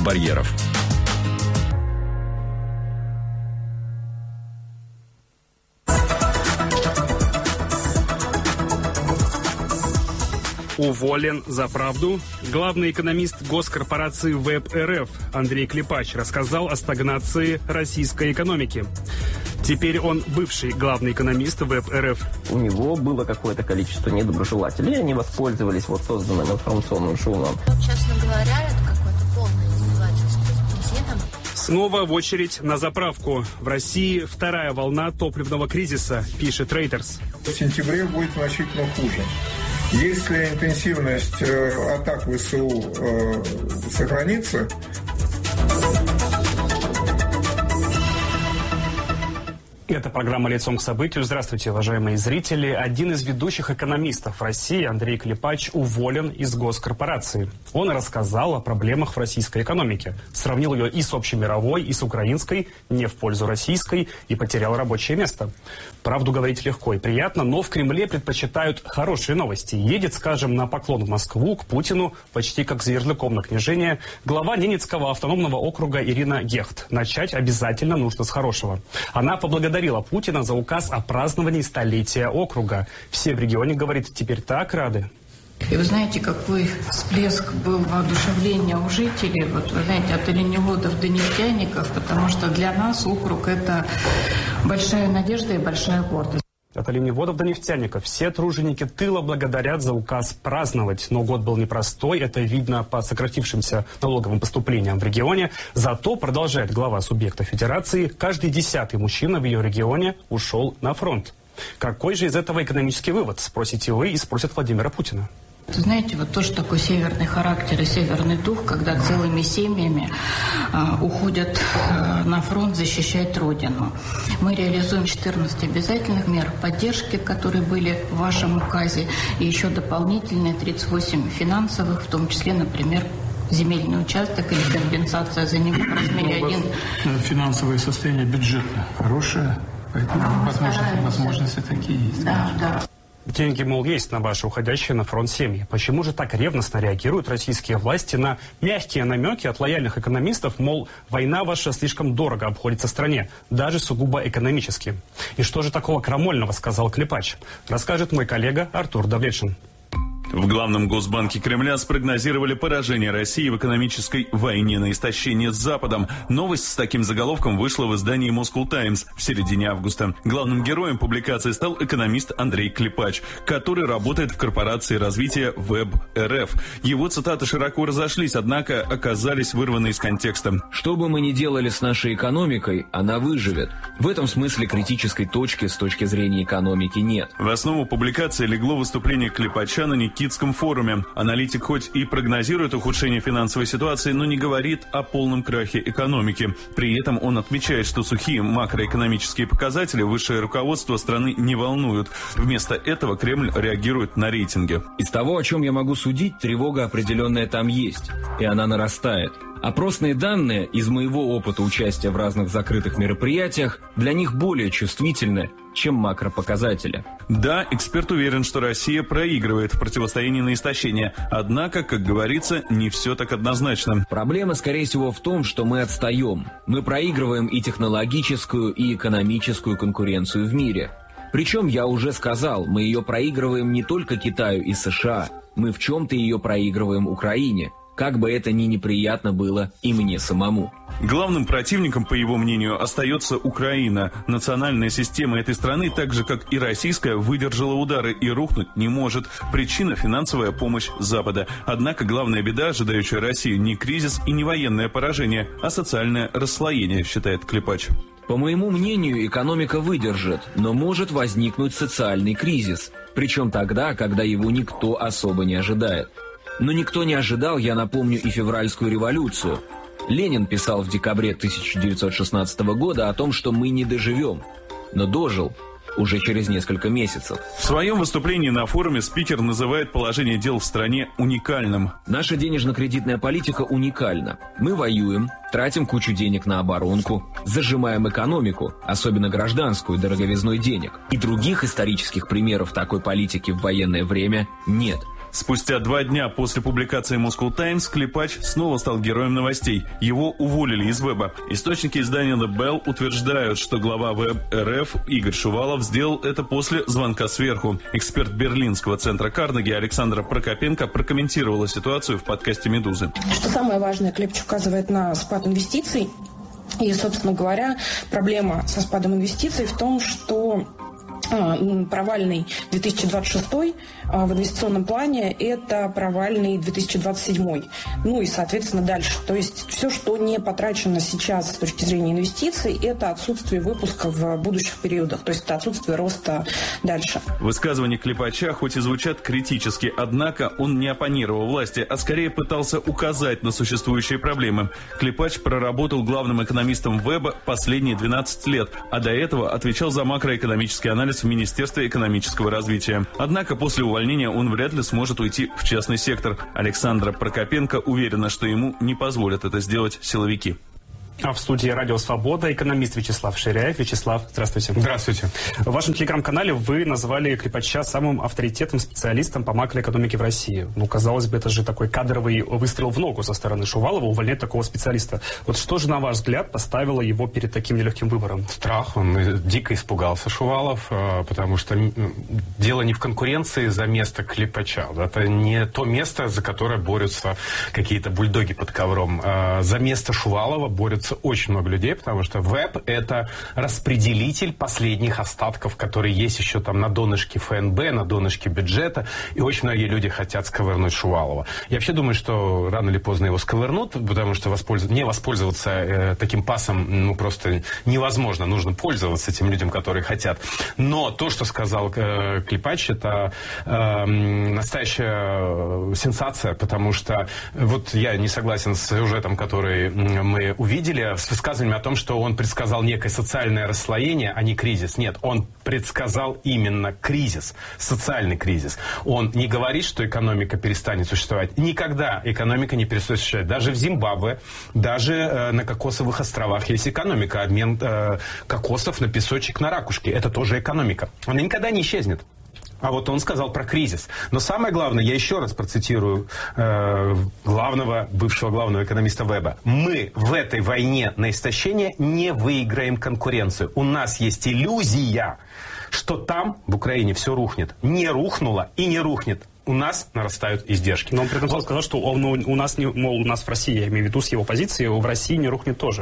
барьеров. Уволен за правду. Главный экономист госкорпорации ВЭБ РФ Андрей Клепач рассказал о стагнации российской экономики. Теперь он бывший главный экономист ВЭБ РФ. У него было какое-то количество недоброжелателей, они воспользовались созданным информационным шумом. Честно говоря, это какое-то полное издевательство с президентом. Снова в очередь на заправку. В России вторая волна топливного кризиса, пишет Reuters. В сентябре будет значительно хуже. Если интенсивность атак ВСУ сохранится... Это программа «Лицом к событию». Здравствуйте, уважаемые зрители. Один из ведущих экономистов России, Андрей Клепач, уволен из госкорпорации. Он рассказал о проблемах в российской экономике. Сравнил ее и с общемировой, и с украинской, не в пользу российской, и потерял рабочее место. Правду говорить легко и приятно, но в Кремле предпочитают хорошие новости. Едет, скажем, на поклон в Москву к Путину, почти как за ярлыком на княжение, глава Ненецкого автономного округа Ирина Гехт. Начать обязательно нужно с хорошего. Она поблагодарила Путина за указ о праздновании столетия округа. Все в регионе, говорит, теперь так рады. И вы знаете, какой всплеск был воодушевления у жителей, вот вы знаете, от оленеводов до нефтяников, потому что для нас округ – это большая надежда и большая гордость. От оленеводов до нефтяников. Все труженики тыла благодарят за указ праздновать. Но год был непростой, это видно по сократившимся налоговым поступлениям в регионе. Зато, продолжает глава субъекта федерации, каждый 10-й мужчина в ее регионе ушел на фронт. Какой же из этого экономический вывод, спросите вы и спросят Владимира Путина. Знаете, вот тоже такой северный характер и северный дух, когда целыми семьями уходят на фронт защищать Родину. Мы реализуем 14 обязательных мер поддержки, которые были в вашем указе, и еще дополнительные 38 финансовых, в том числе, например, земельный участок или компенсация за него в размере 1. Финансовое состояние бюджета хорошее, поэтому возможности такие есть. Да. Деньги, мол, есть на ваши уходящие на фронт семьи. Почему же так ревностно реагируют российские власти на мягкие намеки от лояльных экономистов, мол, война ваша слишком дорого обходится стране, даже сугубо экономически? И что же такого крамольного сказал Клепач? Расскажет мой коллега Артур Давлетшин. В главном госбанке Кремля спрогнозировали поражение России в экономической войне на истощение с Западом. Новость с таким заголовком вышла в издании Moscow Times в середине августа. Главным героем публикации стал экономист Андрей Клепач, который работает в корпорации развития ВЭБ РФ. Его цитаты широко разошлись, однако оказались вырваны из контекста. Что бы мы ни делали с нашей экономикой, она выживет. В этом смысле критической точки с точки зрения экономики нет. В основу публикации легло выступление Клепача на Никитском форуме. Аналитик хоть и прогнозирует ухудшение финансовой ситуации, но не говорит о полном крахе экономики. При этом он отмечает, что сухие макроэкономические показатели высшее руководство страны не волнуют. Вместо этого Кремль реагирует на рейтинги. Из того, о чем я могу судить, тревога определенная там есть, и она нарастает. Опросные данные из моего опыта участия в разных закрытых мероприятиях для них более чувствительны, чем макропоказатели. Да, эксперт уверен, что Россия проигрывает в противостоянии на истощение. Однако, как говорится, не все так однозначно. Проблема, скорее всего, в том, что мы отстаем. Мы проигрываем и технологическую, и экономическую конкуренцию в мире. Причем, я уже сказал, мы ее проигрываем не только Китаю и США. Мы в чем-то ее проигрываем Украине. Как бы это ни неприятно было и мне самому. Главным противником, по его мнению, остается Украина. Национальная система этой страны, так же как и российская, выдержала удары и рухнуть не может. Причина – финансовая помощь Запада. Однако главная беда, ожидающая Россию, не кризис и не военное поражение, а социальное расслоение, считает Клепач. По моему мнению, экономика выдержит, но может возникнуть социальный кризис. Причем тогда, когда его никто особо не ожидает. Но никто не ожидал, я напомню, и февральскую революцию. Ленин писал в декабре 1916 года о том, что мы не доживем. Но дожил уже через несколько месяцев. В своем выступлении на форуме спикер называет положение дел в стране уникальным. Наша денежно-кредитная политика уникальна. Мы воюем, тратим кучу денег на оборонку, зажимаем экономику, особенно гражданскую, дороговизной денег. И других исторических примеров такой политики в военное время нет. Спустя 2 дня после публикации Moscow Times Клепач снова стал героем новостей. Его уволили из Веба. Источники издания The Bell утверждают, что глава Веб РФ Игорь Шувалов сделал это после звонка сверху. Эксперт Берлинского центра Карнеги Александра Прокопенко прокомментировала ситуацию в подкасте «Медузы». Что самое важное, Клепач указывает на спад инвестиций. И, собственно говоря, проблема со спадом инвестиций в том, что провальный 2026 в инвестиционном плане – это провальный 2027. Ну и, соответственно, дальше. То есть все, что не потрачено сейчас с точки зрения инвестиций, это отсутствие выпуска в будущих периодах. То есть это отсутствие роста дальше. Высказывания Клепача хоть и звучат критически, однако он не оппонировал власти, а скорее пытался указать на существующие проблемы. Клепач проработал главным экономистом Веба последние 12 лет, а до этого отвечал за макроэкономический анализ в Министерстве экономического развития. Однако после увольнения он вряд ли сможет уйти в частный сектор. Александра Прокопенко уверена, что ему не позволят это сделать силовики. А в студии «Радио Свобода» экономист Вячеслав Ширяев. Вячеслав, здравствуйте. Здравствуйте. В вашем телеграм-канале вы назвали Клепача самым авторитетным специалистом по макроэкономике в России. Ну, казалось бы, это же такой кадровый выстрел в ногу со стороны Шувалова, увольнять такого специалиста. Вот что же, на ваш взгляд, поставило его перед таким нелегким выбором? Страх. Он дико испугался, Шувалов, потому что дело не в конкуренции за место Клепача. Это не то место, за которое борются какие-то бульдоги под ковром. За место Шувалова борются очень много людей, потому что ВЭБ – это распределитель последних остатков, которые есть еще там на донышке ФНБ, на донышке бюджета, и очень многие люди хотят сковырнуть Шувалова. Я вообще думаю, что рано или поздно его сковырнут, потому что не воспользоваться таким пасом просто невозможно. Нужно пользоваться тем людям, которые хотят. Но то, что сказал Клепач, это настоящая сенсация, потому что вот я не согласен с сюжетом, который мы увидели, с высказыванием о том, что он предсказал некое социальное расслоение, а не кризис. Нет, он предсказал именно кризис, социальный кризис. Он не говорит, что экономика перестанет существовать. Никогда экономика не перестает существовать. Даже в Зимбабве, даже на Кокосовых островах есть экономика. Обмен кокосов на песочек на ракушке. Это тоже экономика. Она никогда не исчезнет. А вот он сказал про кризис. Но самое главное, я еще раз процитирую бывшего главного экономиста Веба. Мы в этой войне на истощение не выиграем конкуренцию. У нас есть иллюзия, что там, в Украине, все рухнет. Не рухнуло и не рухнет. У нас нарастают издержки. Но он при этом сказал, что у нас в России, я имею в виду с его позиции, в России не рухнет тоже.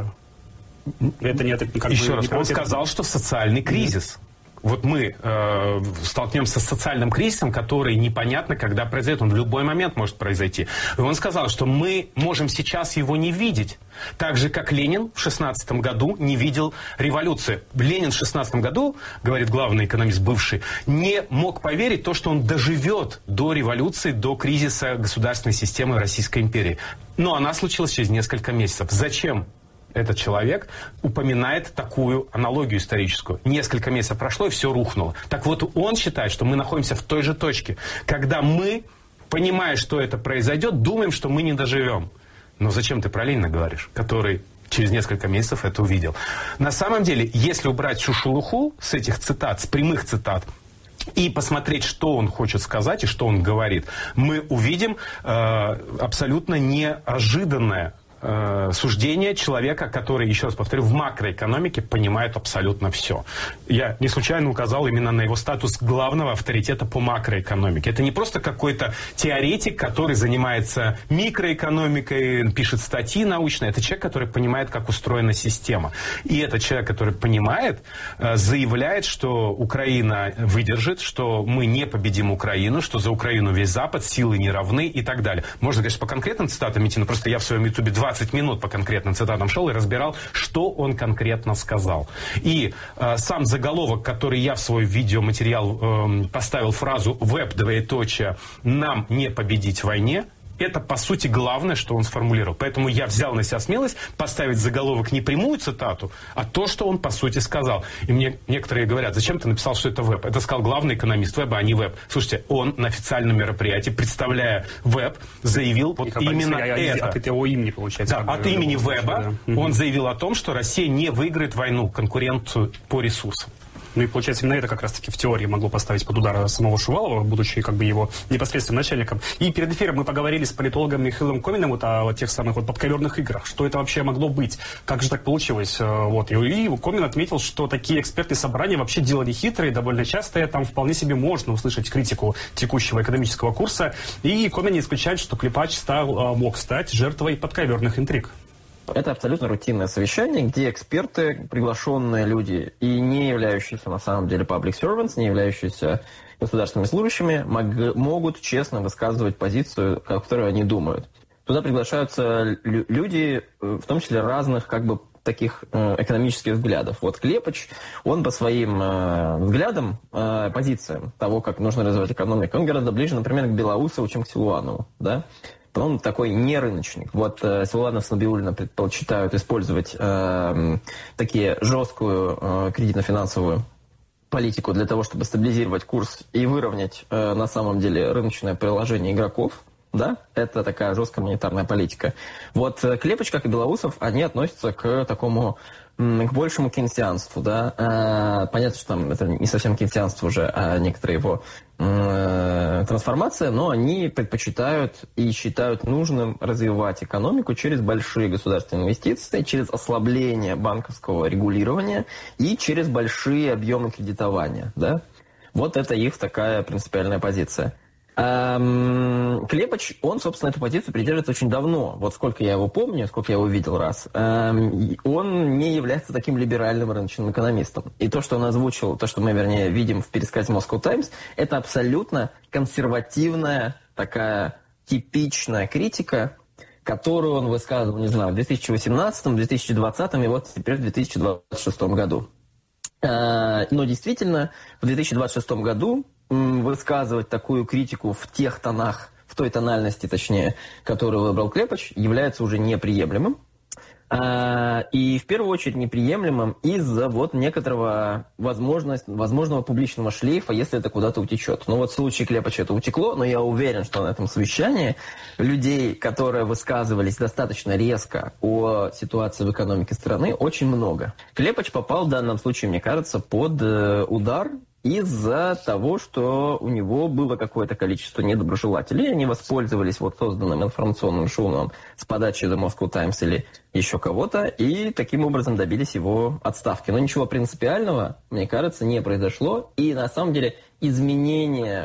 Это не еще раз, он сказал, что социальный кризис. Вот мы столкнемся с социальным кризисом, который непонятно, когда произойдет. Он в любой момент может произойти. И он сказал, что мы можем сейчас его не видеть. Так же, как Ленин в 16 году не видел революции. Ленин в 16 году, говорит главный экономист бывший, не мог поверить в то, что он доживет до революции, до кризиса государственной системы Российской империи. Но она случилась через несколько месяцев. Зачем? Этот человек упоминает такую аналогию историческую. Несколько месяцев прошло, и все рухнуло. Так вот, он считает, что мы находимся в той же точке, когда мы, понимая, что это произойдет, думаем, что мы не доживем. Но зачем ты про Ленина говоришь, который через несколько месяцев это увидел? На самом деле, если убрать всю шелуху с этих цитат, с прямых цитат, и посмотреть, что он хочет сказать и что он говорит, мы увидим абсолютно неожиданное суждение человека, который, еще раз повторю, в макроэкономике понимает абсолютно все. Я не случайно указал именно на его статус главного авторитета по макроэкономике. Это не просто какой-то теоретик, который занимается микроэкономикой, пишет статьи научные. Это человек, который понимает, как устроена система. И этот человек, который понимает, заявляет, что Украина выдержит, что мы не победим Украину, что за Украину весь Запад, силы не равны и так далее. Можно, конечно, по конкретным цитатам идти, но просто я в своем ютубе 20 минут по конкретным цитатам шел и разбирал, что он конкретно сказал. И сам заголовок, который я в свой видеоматериал поставил фразу «Веб, двоеточие, нам не победить в войне», это, по сути, главное, что он сформулировал. Поэтому я взял на себя смелость поставить заголовок не прямую цитату, а то, что он, по сути, сказал. И мне некоторые говорят, зачем ты написал, что это ВЭБ? Это сказал главный экономист ВЭБа, а не ВЭБ. Слушайте, он на официальном мероприятии, представляя ВЭБ, заявил вот именно это. От его имени, получается. Да, от имени ВЭБа он заявил о том, что Россия не выиграет войну, конкуренцию по ресурсам. Ну и получается, именно это как раз-таки в теории могло поставить под удар самого Шувалова, будучи как бы его непосредственным начальником. И перед эфиром мы поговорили с политологом Михаилом Коминым вот о тех самых вот подковерных играх. Что это вообще могло быть? Как же так получилось? Вот. И Комин отметил, что такие экспертные собрания вообще дело не хитрое, довольно часто там вполне себе можно услышать критику текущего экономического курса. И Комин не исключает, что Клепач мог стать жертвой подковерных интриг. Это абсолютно рутинное совещание, где эксперты, приглашенные люди и не являющиеся на самом деле public servants, не являющиеся государственными служащими, могут честно высказывать позицию, о которой они думают. Туда приглашаются люди, в том числе разных как бы таких экономических взглядов. Вот Клепач, он по своим взглядам, позициям того, как нужно развивать экономику, он гораздо ближе, например, к Белоусову, чем к Силуанову, да? Он такой не рыночник. Вот Силуанов с Набиуллиным предпочитают использовать такие жесткую кредитно-финансовую политику для того, чтобы стабилизировать курс и выровнять на самом деле рыночное приложение игроков. Да, это такая жесткая монетарная политика. Вот Клепач, как и Белоусов, они относятся к такому, к большему кейнсианству, да. Понятно, что там это не совсем кейнсианство уже, а некоторая его трансформация, но они предпочитают и считают нужным развивать экономику через большие государственные инвестиции, через ослабление банковского регулирования и через большие объемы кредитования, да. Вот это их такая принципиальная позиция. Клепач, он, собственно, эту позицию придерживается очень давно. Вот сколько я его помню, сколько я его видел раз. Он не является таким либеральным рыночным экономистом. И то, что он озвучил, то, что мы, вернее, видим в пересказе Moscow Times, это абсолютно консервативная, такая типичная критика, которую он высказывал, не знаю, в 2018, 2020 и вот теперь в 2026 году. Но действительно, в 2026 году высказывать такую критику в тех тонах, в той тональности, точнее, которую выбрал Клепач, является уже неприемлемым. И в первую очередь неприемлемым из-за вот некоторого возможного публичного шлейфа, если это куда-то утечет. Ну вот в случае Клепача это утекло, но я уверен, что на этом совещании людей, которые высказывались достаточно резко о ситуации в экономике страны, очень много. Клепач попал в данном случае, мне кажется, под удар из-за того, что у него было какое-то количество недоброжелателей, они воспользовались вот созданным информационным шумом с подачи The Moscow Times или еще кого-то, и таким образом добились его отставки. Но ничего принципиального, мне кажется, не произошло, и на самом деле изменения,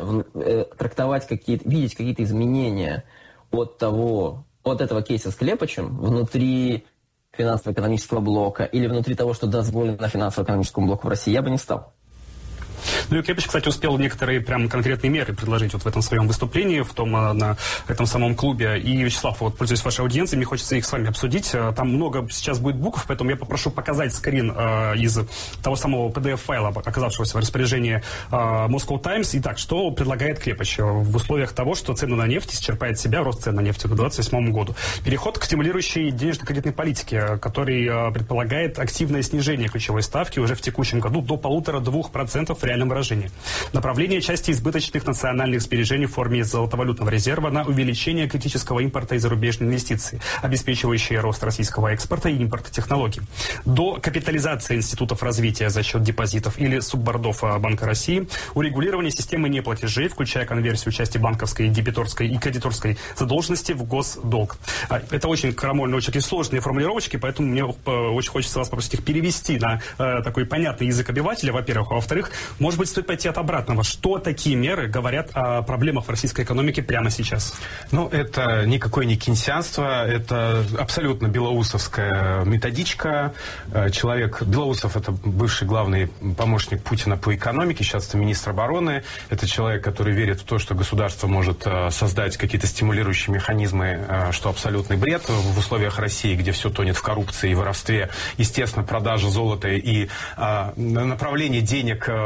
видеть какие-то изменения от этого кейса с Клепачем внутри финансово-экономического блока или внутри того, что дозволено финансово-экономическому блоку в России, я бы не стал. Ну и Клепач, кстати, успел некоторые прям конкретные меры предложить вот в этом своем выступлении, на этом самом клубе. И, Вячеслав, вот, пользуясь вашей аудиенцией, мне хочется их с вами обсудить. Там много сейчас будет букв, поэтому я попрошу показать скрин из того самого PDF-файла, оказавшегося в распоряжении Moscow Times. Итак, что предлагает Клепач в условиях того, что цены на нефть исчерпает себя, рост цен на нефть к 2028 году? Переход к стимулирующей денежно-кредитной политике, который предполагает активное снижение ключевой ставки уже в текущем году до 1,5-2% в реальном выражении. Направление части избыточных национальных сбережений в форме золотовалютного резерва на увеличение критического импорта и зарубежной инвестиции, обеспечивающие рост российского экспорта и импорта технологий. До капитализации институтов развития за счет депозитов или суббордов Банка России, урегулирование системы неплатежей, включая конверсию части банковской, дебиторской и кредиторской задолженности в госдолг. Это очень крамольные, очень сложные формулировочки, поэтому мне очень хочется вас попросить их перевести на такой понятный язык обывателя, во-первых. А во-вторых, может быть, стоит пойти от обратного. Что такие меры говорят о проблемах в российской экономике прямо сейчас? Ну, это никакое не кейнсианство, это абсолютно белоусовская методичка. Белоусов — это бывший главный помощник Путина по экономике, сейчас это министр обороны. Это человек, который верит в то, что государство может создать какие-то стимулирующие механизмы, что абсолютный бред в условиях России, где все тонет в коррупции и воровстве. Естественно, продажа золота и направление денег в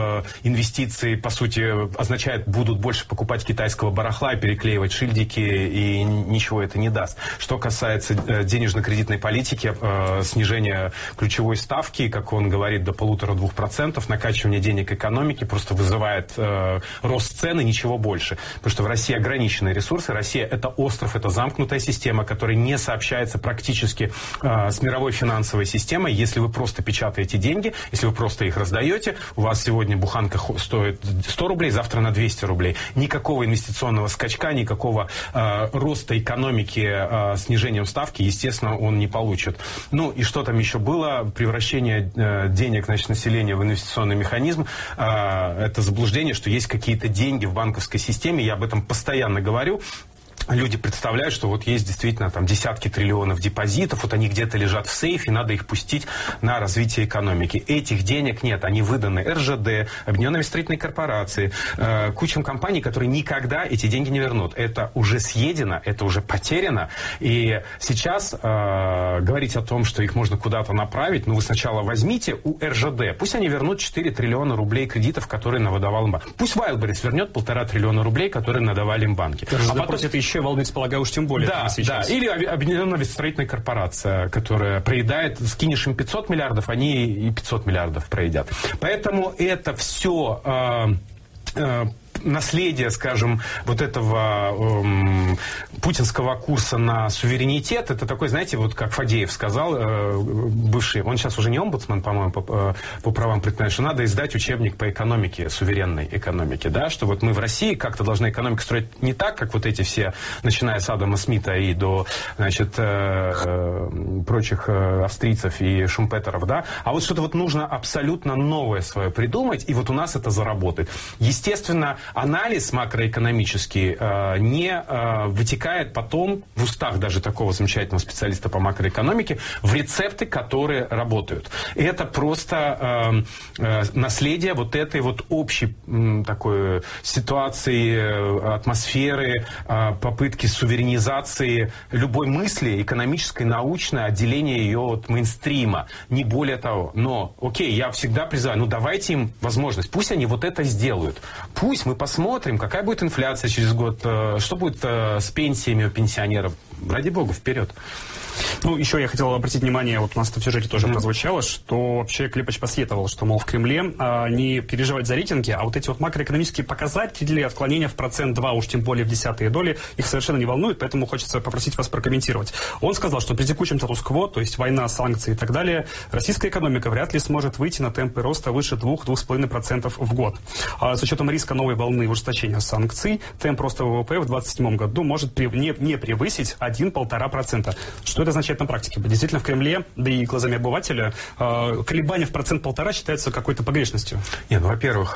инвестиции, по сути, означает, будут больше покупать китайского барахла, переклеивать шильдики, и ничего это не даст. Что касается денежно-кредитной политики, снижение ключевой ставки, как он говорит, до 1,5–2%, накачивание денег экономики просто вызывает рост цен и ничего больше. Потому что в России ограниченные ресурсы. Россия – это остров, это замкнутая система, которая не сообщается практически с мировой финансовой системой. Если вы просто печатаете деньги, если вы просто их раздаете, у вас сегодня буханка стоит 100 рублей, завтра на 200 рублей. Никакого инвестиционного скачка, никакого роста экономики снижением ставки, естественно, он не получит. Ну и что там еще было? Превращение денег, значит, населения в инвестиционный механизм. Это заблуждение, что есть какие-то деньги в банковской системе. Я об этом постоянно говорю. Люди представляют, что вот есть действительно там десятки триллионов депозитов, вот они где-то лежат в сейфе, надо их пустить на развитие экономики. Этих денег нет, они выданы РЖД, Объединенной строительной корпорации, кучам компаний, которые никогда эти деньги не вернут. Это уже съедено, это уже потеряно. И сейчас говорить о том, что их можно куда-то направить, ну вы сначала возьмите у РЖД, пусть они вернут 4 триллиона рублей кредитов, которые навыдавал им банк. Пусть Wildberries вернет 1,5 триллиона рублей, которые надавали им банки. РЖД потом... просит еще волнуется, полагаю, уж тем более. Да, да. Или Объединенная строительная корпорация, которая проедает, скинешь им 500 миллиардов, они и 500 миллиардов проедят. Поэтому это все... наследие, скажем, вот этого путинского курса на суверенитет, это такой, знаете, вот как Фадеев сказал, бывший, он сейчас уже не омбудсмен, по-моему, по правам предпринимателей, что надо издать учебник по экономике, суверенной экономике, да, что вот мы в России как-то должны экономику строить не так, как вот эти все, начиная с Адама Смита и до, значит, прочих австрийцев и шумпетеров, да, а вот что-то вот нужно абсолютно новое свое придумать, и вот у нас это заработает. Естественно, анализ макроэкономический не вытекает потом в устах даже такого замечательного специалиста по макроэкономике в рецепты, которые работают. Это просто наследие вот этой вот общей такой ситуации, атмосферы, попытки суверенизации любой мысли, экономической, научной, отделения ее от мейнстрима. Не более того. Но, окей, я всегда призываю, ну давайте им возможность. Пусть они вот это сделают. Пусть мы посмотрим, какая будет инфляция через год, что будет с пенсиями у пенсионеров. Ради бога, вперед. Ну, еще я хотел обратить внимание, вот у нас в сюжете тоже прозвучало, что вообще Клепач посоветовал, что, мол, в Кремле не переживать за рейтинги, а вот эти вот макроэкономические показатели, отклонения в 1%-2, уж тем более в десятые доли, их совершенно не волнует, поэтому хочется попросить вас прокомментировать. Он сказал, что при текущем статус-кво, то есть война, санкции и так далее, российская экономика вряд ли сможет выйти на темпы роста выше 2–2,5% в год. А с учетом риска новой волны ужесточения санкций, темп роста ВВП в 2027 году может не превысить 1–1,5%. Что это означает на практике? Действительно, в Кремле, да и глазами обывателя, колебания в 1–1,5% считаются какой-то погрешностью. Нет, ну, во-первых,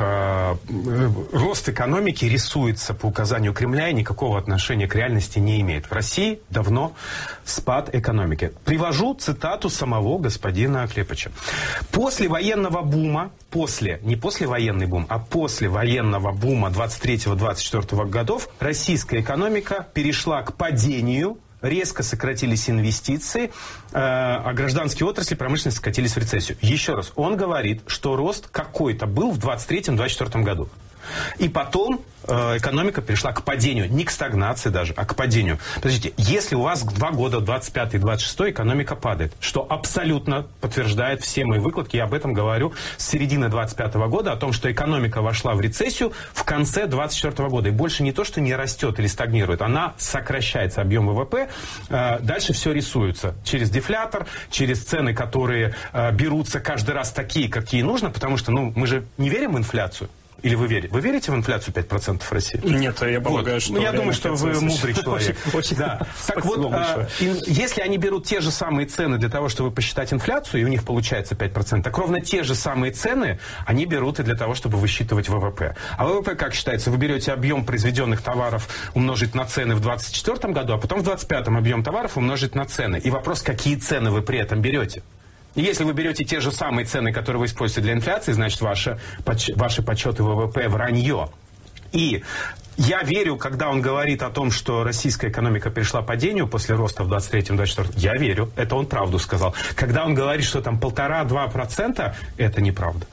рост экономики рисуется по указанию Кремля и никакого отношения к реальности не имеет. В России давно спад экономики. Привожу цитату самого господина Клепача. После военного бума, не послевоенный бум, а после военного бума 23-24 годов российская экономика перешла к падению, резко сократились инвестиции, а гражданские отрасли промышленности скатились в рецессию. Еще раз, он говорит, что рост какой-то был в 23-24 году. И потом экономика перешла к падению. Не к стагнации даже, а к падению. Подождите, если у вас 2 года, 25 и 26, экономика падает, что абсолютно подтверждает все мои выкладки, я об этом говорю с середины 25 года, о том, что экономика вошла в рецессию в конце 24 года. И больше не то, что не растет или стагнирует, она сокращается, объем ВВП. Дальше все рисуется через дефлятор, через цены, которые берутся каждый раз такие, какие нужно, потому что мы же не верим в инфляцию. Или вы верите? Вы верите в инфляцию 5% в России? Нет, я полагаю, что... Я думаю, что вы мудрый человек. Очень, да. Так вот, если они берут те же самые цены для того, чтобы посчитать инфляцию, и у них получается 5%, так ровно те же самые цены они берут и для того, чтобы высчитывать ВВП. А ВВП, как считается? Вы берете объем произведенных товаров умножить на цены в 2024 году, а потом в 2025 объем товаров умножить на цены. И вопрос, какие цены вы при этом берете? И если вы берете те же самые цены, которые вы используете для инфляции, значит, ваши подсчеты ВВП вранье. И я верю, когда он говорит о том, что российская экономика перешла к падению после роста в 23-24, я верю, это он правду сказал. Когда он говорит, что там 1,5–2%, это неправда.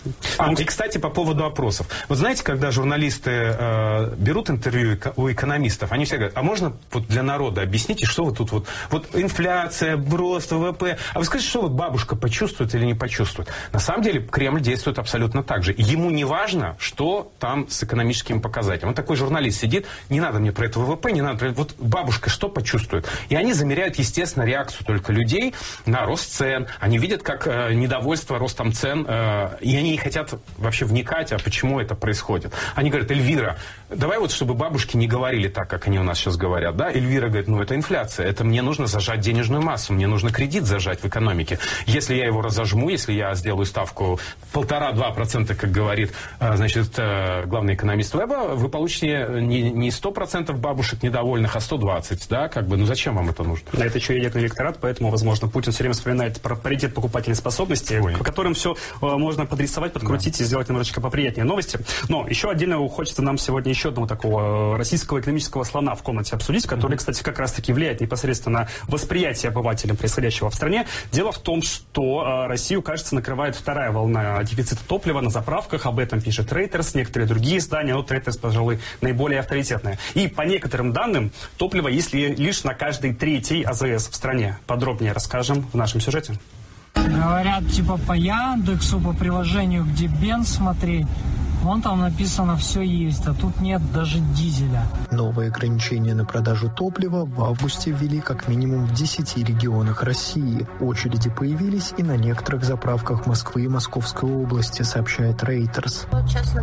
И, кстати, по поводу опросов. Вот знаете, когда журналисты берут интервью у экономистов, они все говорят, а можно вот для народа объясните, что вы тут вот инфляция, рост ВВП, а вы скажите, что вот бабушка почувствует или не почувствует? На самом деле Кремль действует абсолютно так же. Ему не важно, что там с экономическими показателями. Вот такой журналист сидит, не надо мне про это ВВП, не надо про это. Вот бабушка что почувствует? И они замеряют, естественно, реакцию только людей на рост цен. Они видят, как недовольство ростом цен, и они не хотят вообще вникать, а почему это происходит. Они говорят, Эльвира, давай вот, чтобы бабушки не говорили так, как они у нас сейчас говорят. Да? Эльвира говорит, ну это инфляция, это мне нужно зажать денежную массу, мне нужно кредит зажать в экономике. Если я его разожму, если я сделаю ставку 1,5-2%, как говорит, значит, главный экономист Веба, вы получите не 100% бабушек недовольных, а 120, да, как бы, ну зачем вам это нужно? На это еще едет электорат, поэтому, возможно, Путин все время вспоминает про паритет покупательной способности, по которым все можно подрисовать, подкрутить и сделать немножечко поприятнее новости. Но еще отдельно хочется нам сегодня еще одного такого российского экономического слона в комнате обсудить, который, кстати, как раз-таки влияет непосредственно на восприятие обывателям происходящего в стране. Дело в том, что Россию, кажется, накрывает вторая волна дефицита топлива на заправках. Об этом пишет Reuters, некоторые другие издания. Но Reuters, пожалуй, наиболее авторитетное. И по некоторым данным, топливо есть лишь на каждой третьей АЗС в стране. Подробнее расскажем в нашем сюжете. Говорят, типа по Яндексу, по приложению, где бенз смотреть, вон там написано «все есть», а тут нет даже дизеля. Новые ограничения на продажу топлива в августе ввели как минимум в 10 регионах России. Очереди появились и на некоторых заправках Москвы и Московской области, сообщает Reuters.